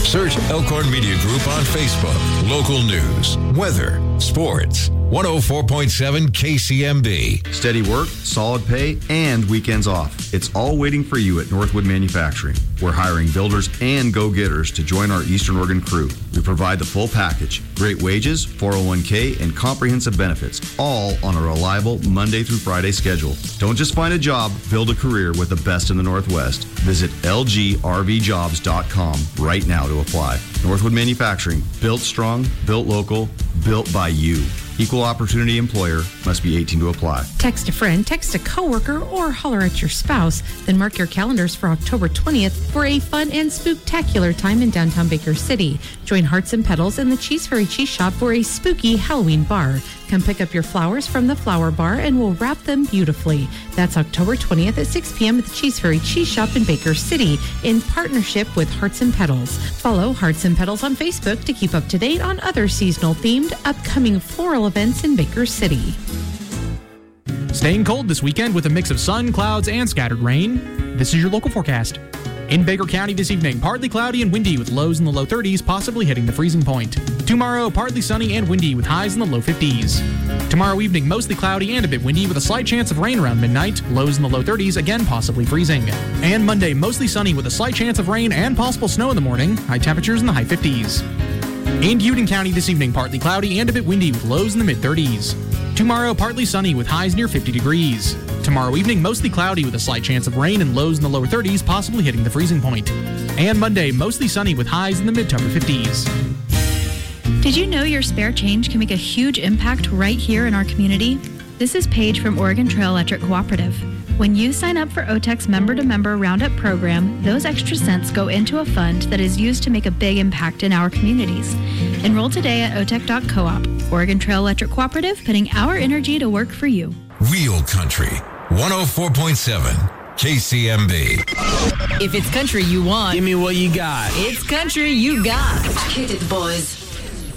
Search Elkhorn Media Group on Facebook. Local news, weather, sports. 104.7 KCMB. Steady work, solid pay, and weekends off. It's all waiting for you at Northwood Manufacturing. We're hiring builders and go-getters to join our Eastern Oregon crew. We provide the full package. Great wages, 401k, and comprehensive benefits, all on a reliable Monday through Friday schedule. Don't just find a job, build a career with the best in the Northwest. Visit lgrvjobs.com right now to apply. Northwood Manufacturing, built strong, built local, built by you. Equal opportunity employer, must be 18 to apply. Text a friend, text a coworker, or holler at your spouse. Then mark your calendars for October 20th for a fun and spooktacular time in downtown Baker City. Join Hearts and Petals in the Cheese Fairy Cheese Shop for a spooky Halloween bar. Come pick up your flowers from the flower bar and we'll wrap them beautifully. That's October 20th at 6 p.m. at the Cheese Fairy Cheese Shop in Baker City in partnership with Hearts and Petals. Follow Hearts and Petals on Facebook to keep up to date on other seasonal themed upcoming floral events in Baker City. Staying cold this weekend with a mix of sun, clouds, and scattered rain. This is your local forecast. In Baker County this evening, partly cloudy and windy with lows in the low 30s, possibly hitting the freezing point. Tomorrow, partly sunny and windy with highs in the low 50s. Tomorrow evening, mostly cloudy and a bit windy with a slight chance of rain around midnight, lows in the low 30s, again possibly freezing. And Monday, mostly sunny with a slight chance of rain and possible snow in the morning, high temperatures in the high 50s. In Union County this evening, partly cloudy and a bit windy with lows in the mid-30s. Tomorrow, partly sunny with highs near 50 degrees. Tomorrow evening, mostly cloudy with a slight chance of rain and lows in the lower 30s, possibly hitting the freezing point. And Monday, mostly sunny with highs in the mid to upper 50s. Did you know your spare change can make a huge impact right here in our community? This is Paige from Oregon Trail Electric Cooperative. When you sign up for OTEC's member-to-member Roundup program, those extra cents go into a fund that is used to make a big impact in our communities. Enroll today at otec.coop. Oregon Trail Electric Cooperative, putting our energy to work for you. Real Country, 104.7 KCMB. If it's country you want, give me what you got. It's country you got. Hit it, boys.